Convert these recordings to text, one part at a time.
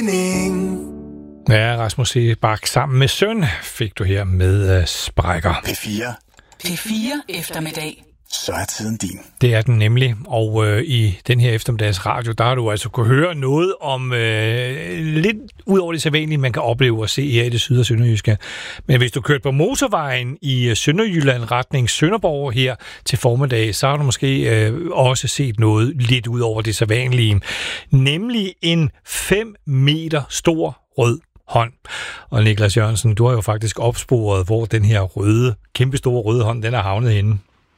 Ja, Rasmus Seebach sammen med søn fik du her med Sprækker. P4 eftermiddag. Så er tiden din. Det er den nemlig, og i den her eftermiddags radio, der har du altså kunne høre noget om lidt ud over det sædvanlige, man kan opleve og se her i det syd- og sønderjyske. Men hvis du kørte på motorvejen i Sønderjylland retning Sønderborg her til formiddag, så har du måske også set noget lidt ud over det sædvanlige. Nemlig en 5 meter stor rød hånd. Og Niklas Jørgensen, du har jo faktisk opsporet, hvor den her kæmpestore røde hånd, den er havnet henne.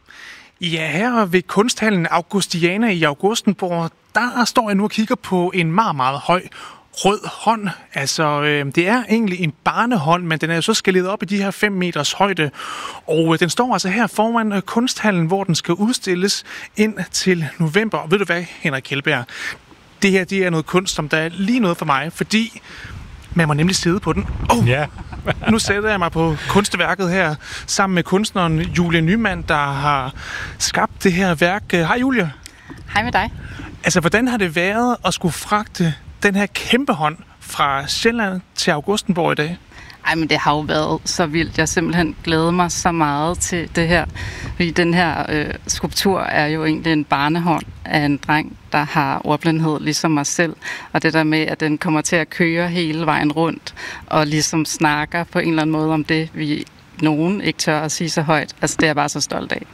Ja, her ved kunsthallen Augustiana i Augustenborg, der står jeg nu og kigger på en meget, meget høj rød hånd. Altså, det er egentlig en barnehånd, men den er jo så skaleret op i de her 5 meters højde. Og den står altså her foran kunsthallen, hvor den skal udstilles ind til november. Og ved du hvad, Henrik Kjeldberg? Det her, det er noget kunst, som der er lige noget for mig, fordi man må nemlig sidde på den. Ja. Nu sætter jeg mig på kunstværket her, sammen med kunstneren Julie Nyman, der har skabt det her værk. Hej Julie. Hej med dig. Altså, hvordan har det været at skulle fragte den her kæmpe hånd fra Sjælland til Augustenborg i dag? Ej, men det har jo været så vildt. Jeg simpelthen glæder mig så meget til det her. Fordi den her skulptur er jo egentlig en barnehånd af en dreng, der har ordblindhed, ligesom mig selv. Og det der med, at den kommer til at køre hele vejen rundt, og ligesom snakker på en eller anden måde om det, vi nogen ikke tør at sige så højt. Altså, det er jeg bare så stolt af.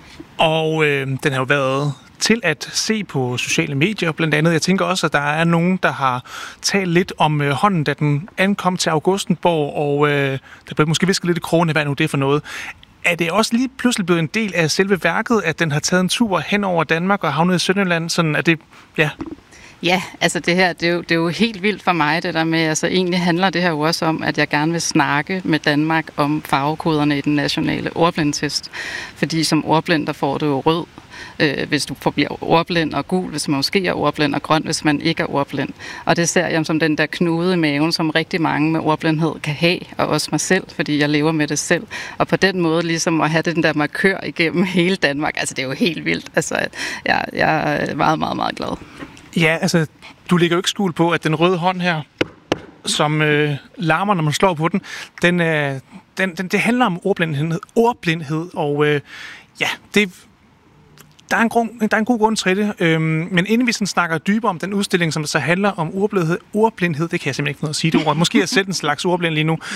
Og den har jo været til at se på sociale medier, blandt andet. Jeg tænker også, at der er nogen, der har talt lidt om hånden, da den ankom til Augustenborg, og der blev måske visket lidt i krogene, hvad nu det er for noget. Er det også lige pludselig blevet en del af selve værket, at den har taget en tur hen over Danmark og havnet i Sønderjylland? Sådan er det, ja. Ja, altså det her, det er jo helt vildt for mig, det der med, altså egentlig handler det her jo også om, at jeg gerne vil snakke med Danmark om farvekoderne i den nationale ordblindtest. Fordi som ordblind, der får du jo rød, hvis du bliver ordblind, og gul, hvis man måske er ordblind, og grøn, hvis man ikke er ordblind. Og det ser jeg som den der knude i maven, som rigtig mange med ordblindhed kan have, og også mig selv, fordi jeg lever med det selv. Og på den måde ligesom at have den der markør igennem hele Danmark, altså det er jo helt vildt. Altså jeg er meget, meget, meget glad. Ja, altså du lægger jo ikke skjul på, at den røde hånd her, som larmer, når man slår på den, det handler om ordblindhed, og ja, der er en god grund til det, men inden vi sådan snakker dybere om den udstilling, som så handler om ordblindhed, det kan jeg simpelthen ikke noget at sige det ord. Måske er jeg selv en slags ordblind lige nu.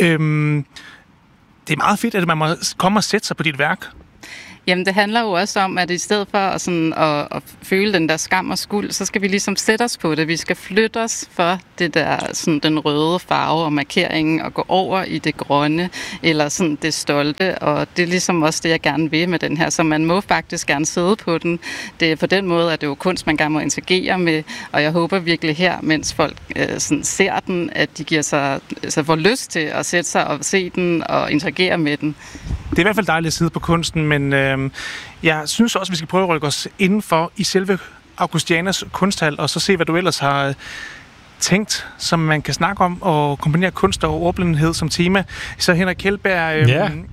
Det er meget fedt, at man må komme og sætte sig på dit værk. Jamen, det handler jo også om, at i stedet for at føle den der skam og skuld, så skal vi ligesom sætte os på det. Vi skal flytte os for det der, sådan, den røde farve og markeringen og gå over i det grønne eller sådan det stolte. Og det er ligesom også det, jeg gerne vil med den her. Så man må faktisk gerne sidde på den. Det er på den måde, at det er jo kunst, man gerne må interagere med. Og jeg håber virkelig her, mens folk sådan ser den, at de giver sig, altså får lyst til at sætte sig og se den og interagere med den. Det er i hvert fald dejligt at sidde på kunsten, men jeg synes også, at vi skal prøve at rykke os indenfor i selve Augustianas kunsthal, og så se, hvad du ellers har tænkt, som man kan snakke om, og kombinere kunst og ordblindhed som tema. Så Henrik Kjeldberg,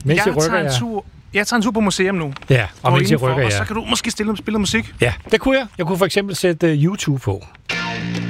jeg tager en tur på museum nu. Ja, og mens jeg rykker, og så kan du måske spille musik. Ja, det kunne jeg. Jeg kunne for eksempel sætte YouTube på.